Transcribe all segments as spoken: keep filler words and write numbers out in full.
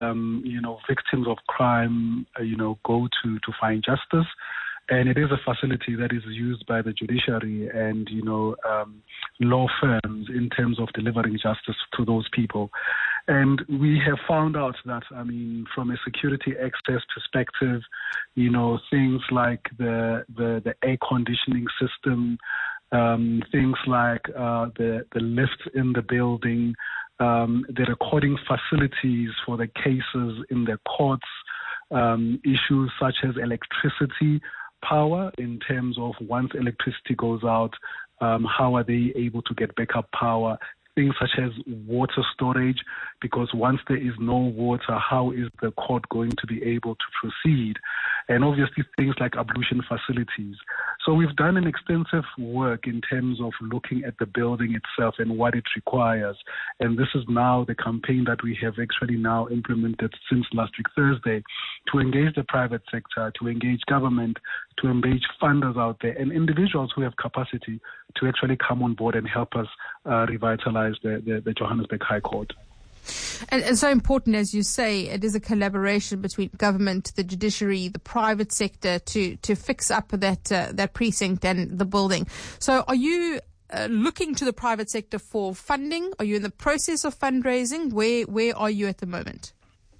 um, you know, victims of crime, uh, you know, go to, to find justice. And it is a facility that is used by the judiciary and, you know, um, law firms in terms of delivering justice to those people. And we have found out that, I mean, from a security access perspective, you know, things like the the, the air conditioning system, um, things like uh, the, the lifts in the building, um, the recording facilities for the cases in the courts, um, issues such as electricity, power in terms of once electricity goes out, um, how are they able to get backup power? Things such as water storage, because once there is no water, how is the court going to be able to proceed? And obviously things like ablution facilities. So we've done an extensive work in terms of looking at the building itself and what it requires. And this is now the campaign that we have actually now implemented since last week Thursday, to engage the private sector, to engage government, to engage funders out there and individuals who have capacity to actually come on board and help us uh, revitalize the, the, the Johannesburg High Court. And, and so important, as you say, it is a collaboration between government, the judiciary, the private sector to, to fix up that uh, that precinct and the building. So are you uh, looking to the private sector for funding? Are you in the process of fundraising? Where where are you at the moment?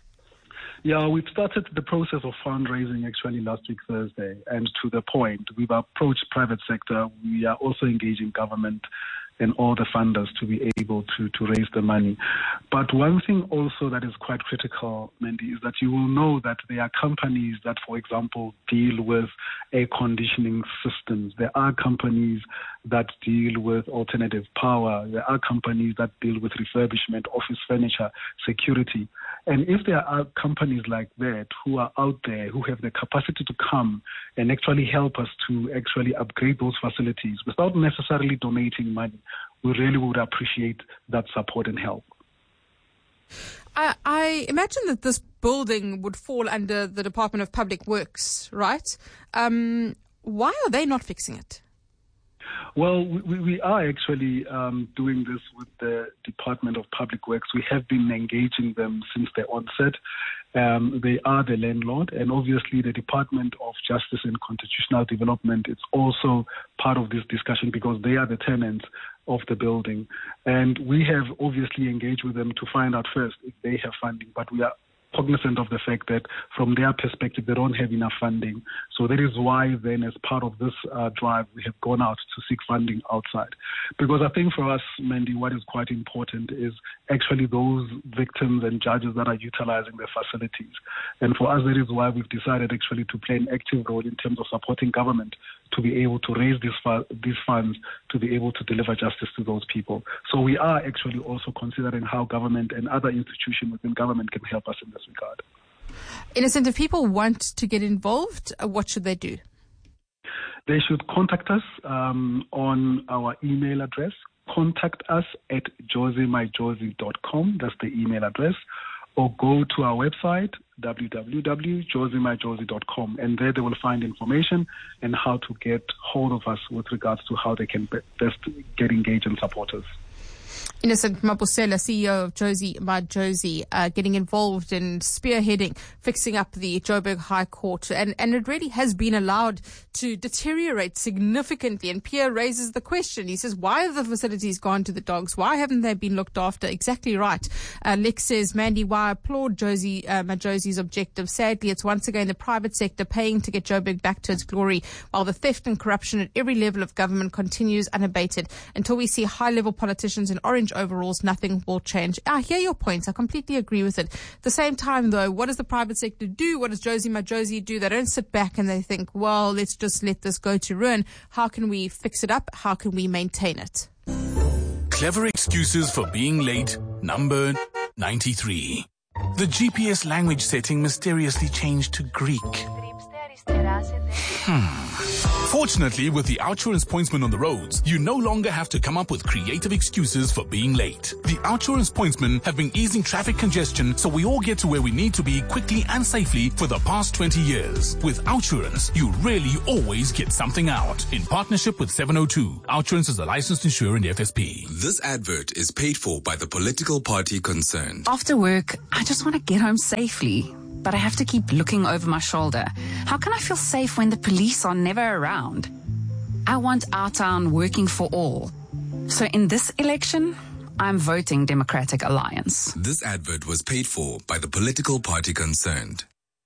Yeah, we've started the process of fundraising actually last week Thursday, and to the point, we've approached private sector. We are also engaging government and all the funders to be able to, to raise the money. But one thing also that is quite critical, Mandy, is that you will know that there are companies that, for example, deal with air conditioning systems. There are companies that deal with alternative power. There are companies that deal with refurbishment, office furniture, security. And if there are companies like that who are out there, who have the capacity to come and actually help us to actually upgrade those facilities without necessarily donating money, we really would appreciate that support and help. I, I imagine that this building would fall under the Department of Public Works, right? Um, why are they not fixing it? Well, we, we are actually um, doing this with the Department of Public Works. We have been engaging them since the onset. Um, they are the landlord, and obviously the Department of Justice and Constitutional Development is also part of this discussion because they are the tenants of the building. And we have obviously engaged with them to find out first if they have funding, but we are cognizant of the fact that from their perspective, they don't have enough funding. So that is why then as part of this uh, drive, we have gone out to seek funding outside. Because I think for us, Mandy, what is quite important is actually those victims and judges that are utilizing the facilities. And for us, that is why we've decided actually to play an active role in terms of supporting government to be able to raise these, fu- these funds to be able to deliver justice to those people. So we are actually also considering how government and other institutions within government can help us in this regard. Innocent, if people want to get involved, what should they do? They should contact us um, on our email address. Contact us at josie my josie dot com. That's the email address. Or go to our website, w w w dot josie my josie dot com, and there they will find information and how to get hold of us with regards to how they can best get engaged and support us. Innocent Mabusela, C E O of Josie Majosi, uh, getting involved in spearheading, fixing up the Joburg High Court. And, and it really has been allowed to deteriorate significantly. And Pierre raises the question. He says, why have the facilities gone to the dogs? Why haven't they been looked after? Exactly right. Uh, Lex says, Mandy, why I applaud Josie uh, Majosi's objective. Sadly, it's once again the private sector paying to get Joburg back to its glory, while the theft and corruption at every level of government continues unabated. Until we see high-level politicians in orange overalls, nothing will change. I hear your points. I completely agree with it. At the same time, though, what does the private sector do? What does Josie Majosi do? They don't sit back and they think, well, let's just let this go to ruin. How can we fix it up? How can we maintain it? Clever excuses for being late, number ninety-three. The G P S language setting mysteriously changed to Greek. Hmm. Fortunately, with the OUTsurance pointsman on the roads, you no longer have to come up with creative excuses for being late. The OUTsurance pointsmen have been easing traffic congestion so we all get to where we need to be quickly and safely for the past twenty years. With OUTsurance, you really always get something out. In partnership with seven oh two, OUTsurance is a licensed insurer in the F S P. This advert is paid for by the political party concerned. After work, I just want to get home safely, but I have to keep looking over my shoulder. How can I feel safe when the police are never around? I want our town working for all. So in this election, I'm voting Democratic Alliance. This advert was paid for by the political party concerned.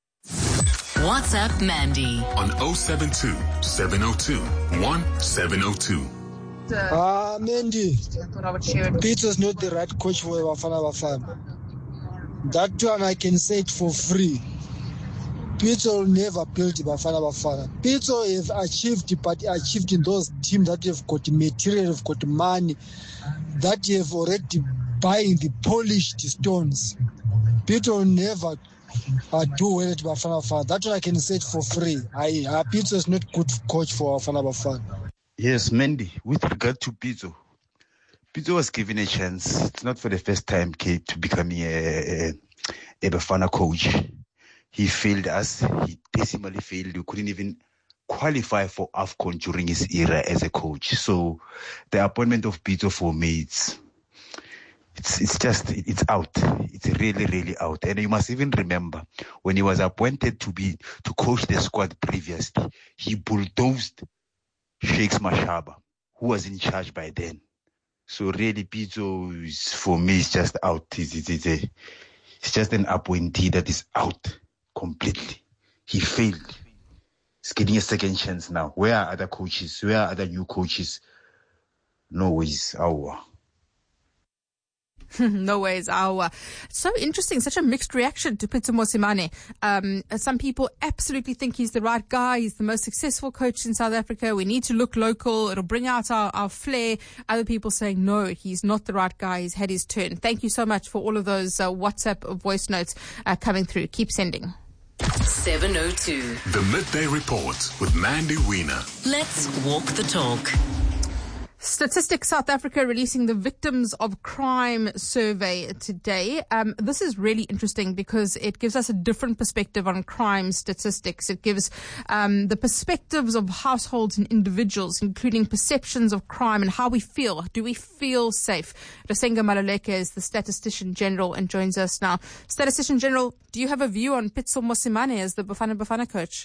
WhatsApp Mandy on oh seven two, seven oh two, one seven oh two. Ah, Mandy, Peter's not the right coach for Bafana Bafana. That one I can say it for free. Peter will never build Bafana Bafana. Peter have achieved, but achieved in those teams that have got material, have got money, that have already buying the polished stones. Peter will never uh, do well at Bafana Bafana. That one I can say it for free. I, uh, Peter is not good coach for Bafana Bafana. Yes, Mandy, with regard to Pizzo, Pizzo was given a chance. It's not for the first time Kate to become a, a, a Bafana coach. He failed us. He decimally failed. We couldn't even qualify for AFCON during his era as a coach. So the appointment of Pizzo for me, it's, it's, it's just, it's out. It's really, really out. And you must even remember, when he was appointed to be, to coach the squad previously, he bulldozed Shakes Mashaba, who was in charge by then. So really, Pizzo is, for me, is just out. It's, it's, it's, a, it's just an appointee that is out completely. He failed. He's getting a second chance now. Where are other coaches? Where are other new coaches? No ways. Our. No way is our. So interesting, such a mixed reaction to Pitso Mosimane. Um, some people absolutely think he's the right guy. He's the most successful coach in South Africa. We need to look local. It'll bring out our, our flair. Other people saying, no, he's not the right guy. He's had his turn. Thank you so much for all of those uh, WhatsApp voice notes uh, coming through. Keep sending. seven oh two. The Midday Report with Mandy Wiener. Let's walk the talk. Statistics South Africa releasing the Victims of Crime survey today. Um, this is really interesting because it gives us a different perspective on crime statistics. It gives um, the perspectives of households and individuals, including perceptions of crime and how we feel. Do we feel safe? Rasenga Maluleke is the Statistician General and joins us now. Statistician General, do you have a view on Pitso Mosimane as the Bafana Bafana coach?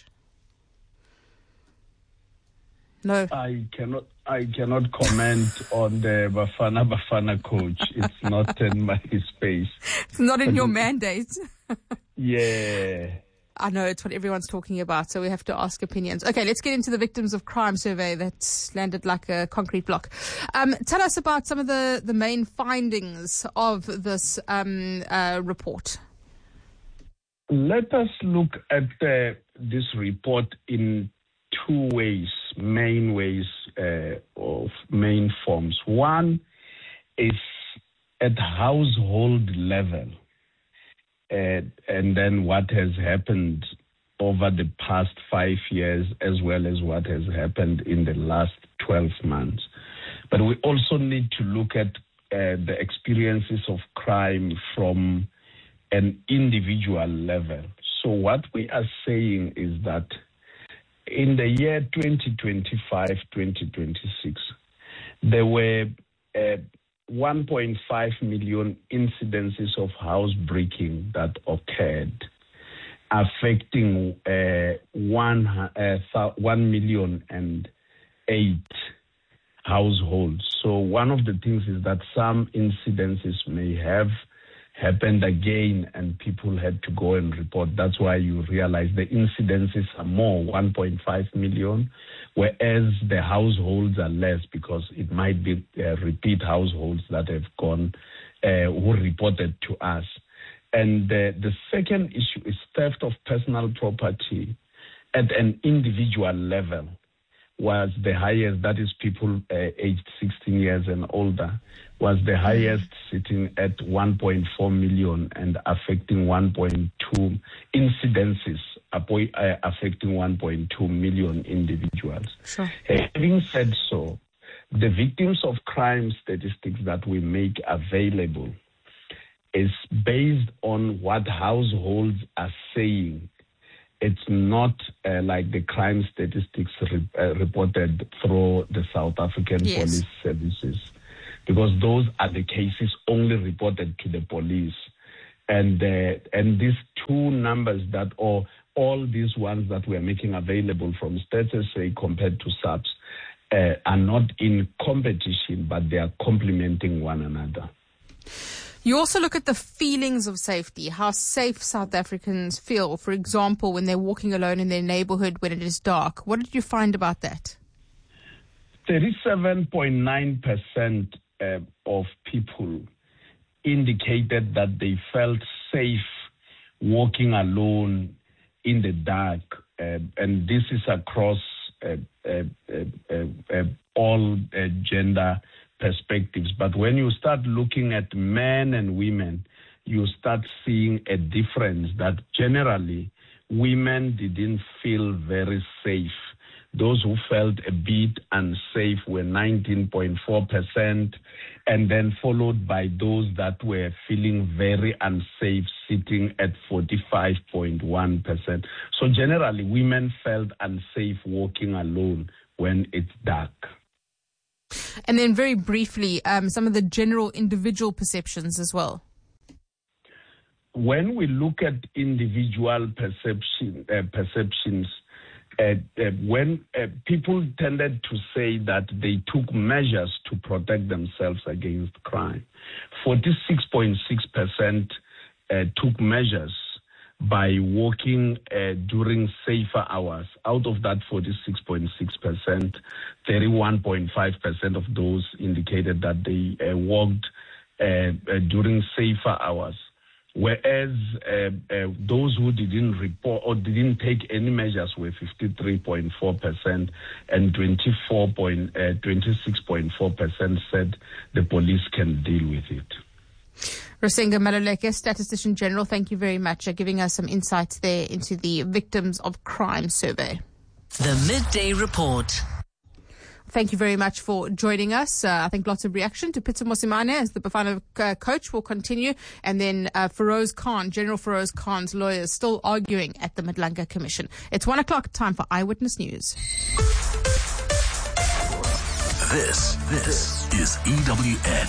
No. I cannot. I cannot comment on the Bafana Bafana coach. It's not in my space. It's not in your mandate. Yeah. I know it's what everyone's talking about, so we have to ask opinions. Okay, let's get into the Victims of Crime survey that landed like a concrete block. Um, tell us about some of the, the main findings of this um, uh, report. Let us look at uh, this report in two ways, main ways uh, of main forms. One is at household level, uh, and then what has happened over the past five years, as well as what has happened in the last twelve months. But we also need to look at uh, the experiences of crime from an individual level. So what we are saying is that in the year twenty twenty-five, twenty twenty-six, there were uh, one point five million incidences of housebreaking that occurred, affecting uh, one, uh, one million and eight households. So one of the things is that some incidences may have happened again and people had to go and report. That's why you realize the incidences are more, one point five million, whereas the households are less because it might be uh, repeat households that have gone, uh, who reported to us. And uh, the second issue is theft of personal property at an individual level was the highest, that is people uh, aged sixteen years and older, was the highest, sitting at one point four million and affecting one point two incidences appo- uh, affecting one point two million individuals. Sure. Having said so, the victims of crime statistics that we make available is based on what households are saying. It's not uh, like the crime statistics re- uh, reported through the South African yes. police services, because those are the cases only reported to the police. And uh, and these two numbers that, or all these ones that we are making available from Stats S A compared to SAPS, uh, are not in competition, but they are complementing one another. You also look at the feelings of safety, how safe South Africans feel, for example, when they're walking alone in their neighborhood when it is dark. What did you find about that? thirty-seven point nine percent uh, of people indicated that they felt safe walking alone in the dark, uh, and this is across uh, uh, uh, uh, uh, all uh, gender perspectives. But when you start looking at men and women, you start seeing a difference that generally women didn't feel very safe. Those who felt a bit unsafe were nineteen point four percent, and then followed by those that were feeling very unsafe, sitting at forty-five point one percent. So generally, women felt unsafe walking alone when it's dark. And then very briefly, um, some of the general individual perceptions as well. When we look at individual perception, uh, perceptions, uh, uh, when uh, people tended to say that they took measures to protect themselves against crime, forty-six point six percent uh, took measures by walking uh, during safer hours. Out of that forty-six point six percent, thirty-one point five percent of those indicated that they uh, walked uh, uh, during safer hours. Whereas uh, uh, those who didn't report or didn't take any measures were fifty-three point four percent, and twenty-four point, uh, twenty-six point four percent said the police can deal with it. Rusenga Maluleke, Statistician General, thank you very much for giving us some insights there into the Victims of Crime survey. The Midday Report. Thank you very much for joining us. Uh, I think lots of reaction to Pitso Mosimane as the Bafana uh, coach will continue. And then uh, Feroz Khan, General Feroz Khan's lawyers still arguing at the Madlanga Commission. It's one o'clock, time for Eyewitness News. This, this is E W N.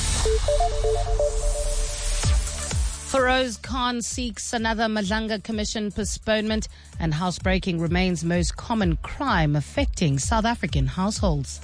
Feroz Khan seeks another Madlanga Commission postponement, and housebreaking remains most common crime affecting South African households.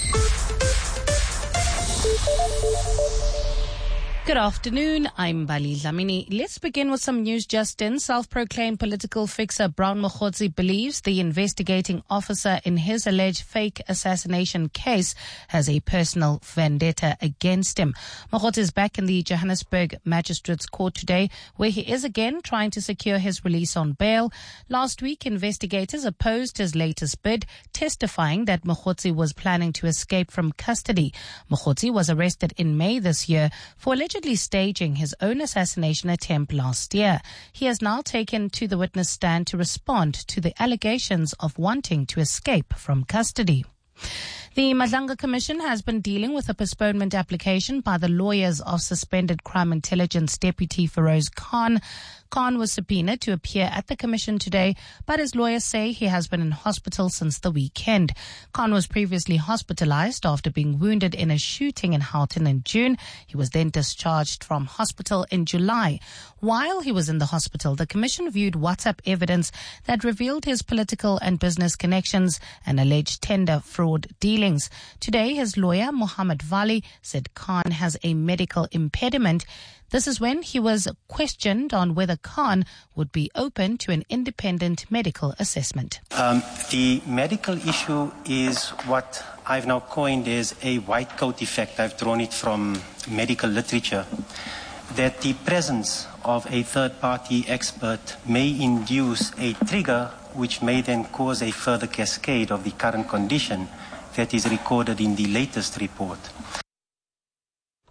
Good afternoon, I'm Bali Dlamini. Let's begin with some news just in. Self-proclaimed political fixer Brown Mokgotsi believes the investigating officer in his alleged fake assassination case has a personal vendetta against him. Mokgotsi is back in the Johannesburg Magistrates Court today, where he is again trying to secure his release on bail. Last week, investigators opposed his latest bid, testifying that Mokgotsi was planning to escape from custody. Mokgotsi was arrested in May this year for allegedly staging his own assassination attempt last year. He has now taken to the witness stand to respond to the allegations of wanting to escape from custody. The Madlanga Commission has been dealing with a postponement application by the lawyers of suspended Crime Intelligence Deputy Feroz Khan. Khan was subpoenaed to appear at the commission today, but his lawyers say he has been in hospital since the weekend. Khan was previously hospitalized after being wounded in a shooting in Houghton in June. He was then discharged from hospital in July. While he was in the hospital, the commission viewed WhatsApp evidence that revealed his political and business connections and alleged tender fraud dealings. Today, his lawyer, Mohammed Vali, said Khan has a medical impediment. This is when he was questioned on whether Khan would be open to an independent medical assessment. Um, the medical issue is what I've now coined as a white coat effect. I've drawn it from medical literature, that the presence of a third-party expert may induce a trigger which may then cause a further cascade of the current condition that is recorded in the latest report.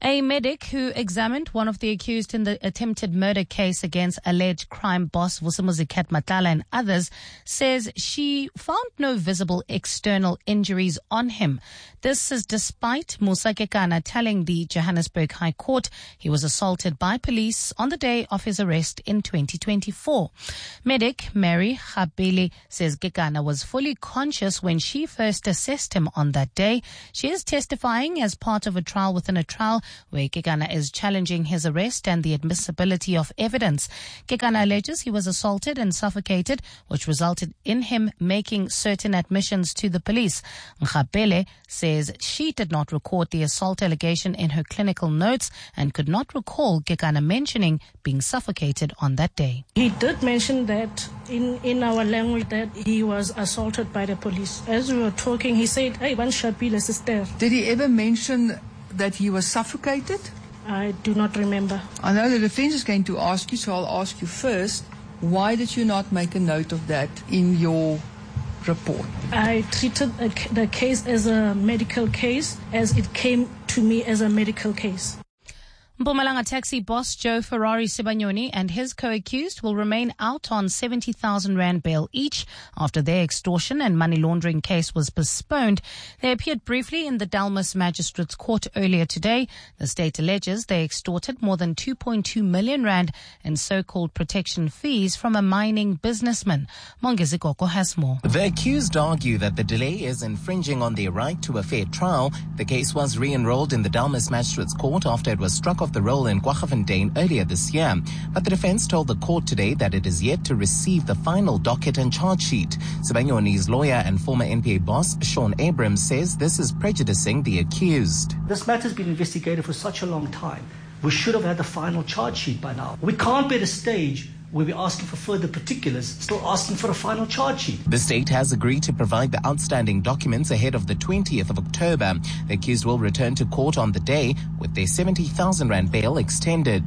A medic who examined one of the accused in the attempted murder case against alleged crime boss Vusimuzi Matala and others says she found no visible external injuries on him. This is despite Musa Kekana telling the Johannesburg High Court he was assaulted by police on the day of his arrest in twenty twenty-four. Medic Mary Khabili says Kekana was fully conscious when she first assessed him on that day. She is testifying as part of a trial within a trial where Kekana is challenging his arrest and the admissibility of evidence. Kekana alleges he was assaulted and suffocated, which resulted in him making certain admissions to the police. Nkhabele says she did not record the assault allegation in her clinical notes and could not recall Kekana mentioning being suffocated on that day. He did mention that in, in our language that he was assaulted by the police. As we were talking, he said, "Hey, one Shabila sister." Did he ever mention that he was suffocated? I do not remember. I know the defense is going to ask you, so I'll ask you first. Why did you not make a note of that in your report? I treated a, the case as a medical case, as it came to me as a medical case. Mpumalanga taxi boss Joe Ferrari Sibanyoni and his co-accused will remain out on seventy thousand rand bail each after their extortion and money laundering case was postponed. They appeared briefly in the Dalmas Magistrates Court earlier today. The state alleges they extorted more than two point two million rand in so-called protection fees from a mining businessman. Mongezi Koko has more. The accused argue that the delay is infringing on their right to a fair trial. The case was re-enrolled in the Dalmas Magistrates Court after it was struck off the roll in Kwaggafontein earlier this year. But the defense told the court today that it is yet to receive the final docket and charge sheet. Sibanyoni's lawyer and former N P A boss, Sean Abrams, says this is prejudicing the accused. This matter has been investigated for such a long time. We should have had the final charge sheet by now. We can't be at a stage where we're asking for further particulars, still asking for a final charge sheet. The state has agreed to provide the outstanding documents ahead of the twentieth of October. The accused will return to court on the day with their seventy thousand rand bail extended.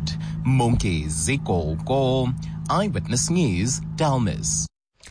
Mongezi Koko, Eyewitness News, Dalmas.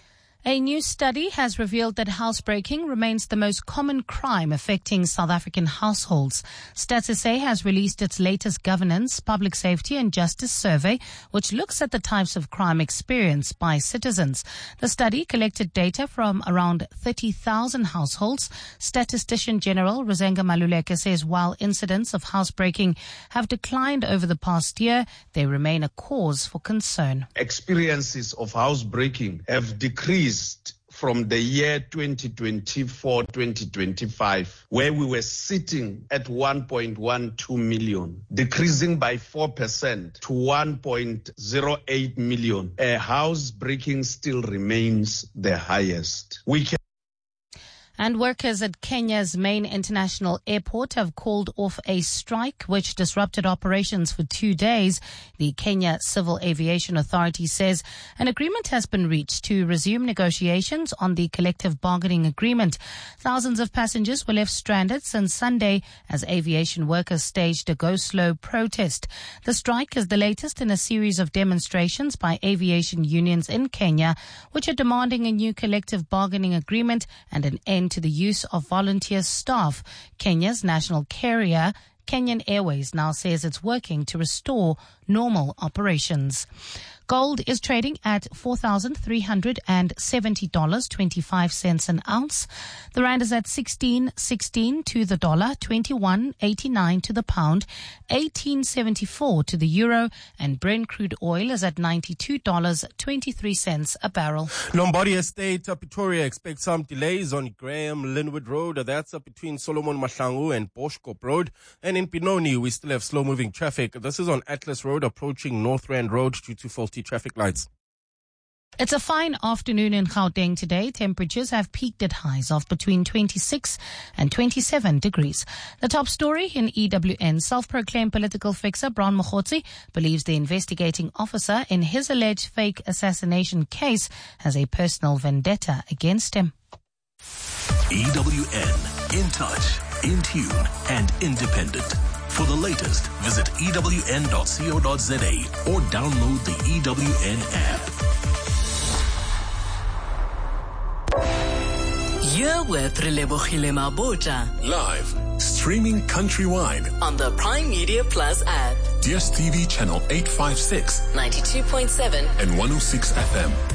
A new study has revealed that housebreaking remains the most common crime affecting South African households. Stats S A has released its latest governance, public safety and justice survey, which looks at the types of crime experienced by citizens. The study collected data from around thirty thousand households. Statistician General Rosenga Maluleke says while incidents of housebreaking have declined over the past year, they remain a cause for concern. Experiences of housebreaking have decreased from the year twenty twenty-four to twenty twenty-five, where we were sitting at one point one two million, decreasing by four percent to one point zero eight million. A housebreaking still remains the highest. We can And workers at Kenya's main international airport have called off a strike which disrupted operations for two days. The Kenya Civil Aviation Authority says an agreement has been reached to resume negotiations on the collective bargaining agreement. Thousands of passengers were left stranded since Sunday as aviation workers staged a go-slow protest. The strike is the latest in a series of demonstrations by aviation unions in Kenya, which are demanding a new collective bargaining agreement and an end to the use of volunteer staff. Kenya's national carrier, Kenyan Airways, now says it's working to restore normal operations. Gold is trading at four thousand three hundred seventy dollars and twenty-five cents an ounce. The rand is at sixteen sixteen to the dollar, twenty-one eighty-nine to the pound, eighteen seventy-four to the euro, and Brent crude oil is at ninety-two dollars and twenty-three cents a barrel. Lombardy Estate, uh, Pretoria expects some delays on Graham Linwood Road. That's up between Solomon Mahlangu and Boschkop Road. And in Benoni, we still have slow-moving traffic. This is on Atlas Road approaching North Rand Road due to faulty traffic lights. It's a fine afternoon in Gauteng today. Temperatures have peaked at highs of between twenty-six and twenty-seven degrees. The top story in E W N. Self-proclaimed political fixer Brown Mokhotsi believes the investigating officer in his alleged fake assassination case has a personal vendetta against him. E W N, in touch, in tune and independent. For the latest, visit E W N dot co dot za or download the E W N app. You're with Relebogile Mabota. Live, streaming countrywide on the Prime Media Plus app. D S T V channel eight fifty-six, ninety-two point seven and one oh six F M.